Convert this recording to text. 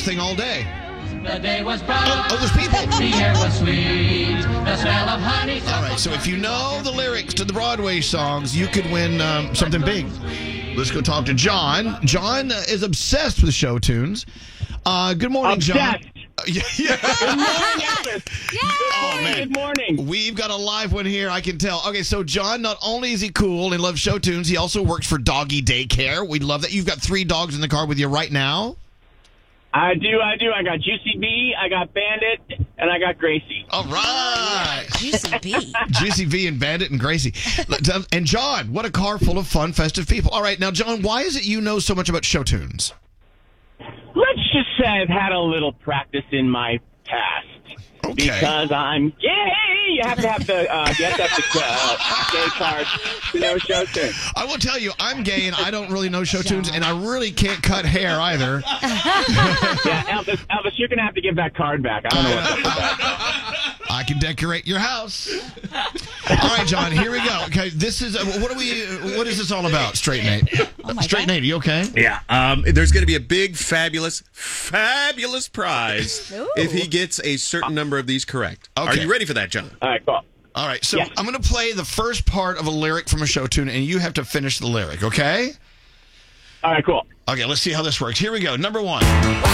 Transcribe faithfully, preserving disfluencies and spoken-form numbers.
thing all day. The day was bright. Oh, oh, there's people. The air was sweet. The smell of honey. All right, so if you know the lyrics to the Broadway songs, you could win um, something big. Let's go talk to John. John uh, is obsessed with show tunes. Uh, good morning, Obsessed. John. Uh, yeah, yeah. Good morning, Elvis. Good Oh, morning. man. Good morning. We've got a live one here, I can tell. Okay, so John, not only is he cool and loves show tunes, he also works for Doggy Daycare. We love that. You've got three dogs in the car with you right now. I do, I do. I got Juicy B, I got Bandit, and I got Gracie. All right. Juicy B. Juicy V and Bandit and Gracie. And John, what a car full of fun, festive people. All right, now, John, why is it you know so much about show tunes? Let's just say I've had a little practice in my past. Okay. Because I'm gay. You have to have the, uh, you have to have the uh, gay card to know show tunes. I will tell you, I'm gay and I don't really know show tunes, and I really can't cut hair either. Yeah, Elvis, Elvis, you're going to have to give that card back. I don't know what's up with that. I can decorate your house. All right, John, here we go. Okay, this is, uh, what are we, what is this all about, Straight Nate? Oh my Straight God. Nate, are you okay? Yeah, um, there's going to be a big, fabulous, fabulous prize Ooh. if he gets a certain number of these correct. Okay. Are you ready for that, John? All right, cool. All right, so Yes. I'm going to play the first part of a lyric from a show tune, and you have to finish the lyric, okay? All right, cool. Okay, let's see how this works. Here we go. Number one.